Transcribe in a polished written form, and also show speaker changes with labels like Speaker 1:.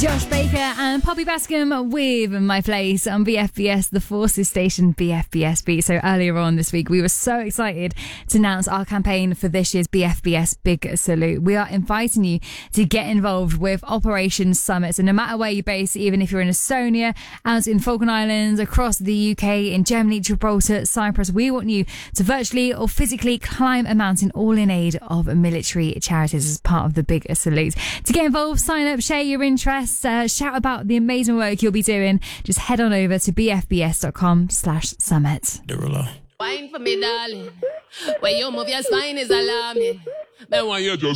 Speaker 1: Josh Baker and Poppy Bascom with My Place on BFBS, the Forces station BFBS Beat. So earlier on this week, we were so excited to announce our campaign for this year's BFBS Big Salute. We are inviting you to get involved with Operation Summit. So no matter where you're based, even if you're in Estonia, out in Falkland Islands, across the UK, in Germany, Gibraltar, Cyprus, we want you to virtually or physically climb a mountain, all in aid of military charities as part of the Big Salute. To get involved, sign up, share your interests, shout about the amazing work you'll be doing. Just head on over to bfbs.com/summit.
Speaker 2: Wine for me, darling. When you move your spine is alarming. Then when you just